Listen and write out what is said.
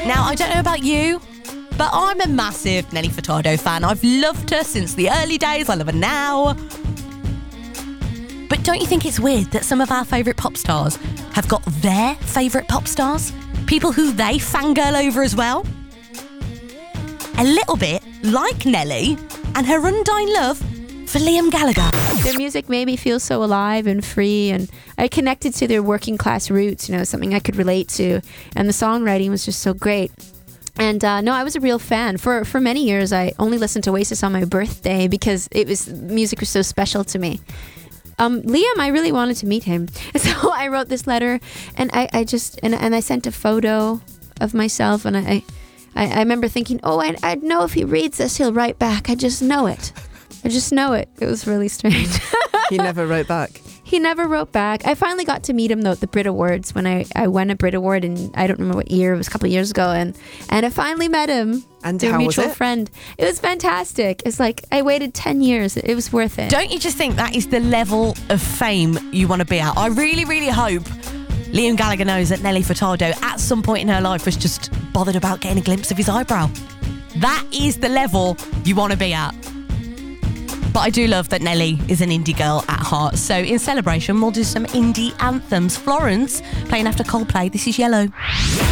Now, I don't know about you, but I'm a massive Nelly Furtado fan. I've loved her since the early days. I love her now. But don't you think it's weird that some of our favourite pop stars have got their favourite pop stars? People who they fangirl over as well? A little bit like Nelly and her undying love for Liam Gallagher. Their music made me feel so alive and free, and I connected to their working class roots, something I could relate to, and the songwriting was just so great. And no, I was a real fan. For many years, I only listened to Oasis on my birthday because music was so special to me. Liam, I really wanted to meet him, so I wrote this letter, and I sent a photo of myself, and I remember thinking, I know if he reads this, he'll write back. I just know it. It was really strange. He never wrote back. He never wrote back. I finally got to meet him, though, at the Brit Awards when I won a Brit Award, and I don't remember what year. It was a couple of years ago, and I finally met him. And through how a mutual was it? friend. It was fantastic. It's like I waited 10 years. It was worth it. Don't you just think that is the level of fame you want to be at? I really, really hope Liam Gallagher knows that Nelly Furtado at some point in her life was just bothered about getting a glimpse of his eyebrow. That is the level you want to be at. But I do love that Nelly is an indie girl at heart. So in celebration, we'll do some indie anthems. Florence playing after Coldplay. This is Yellow.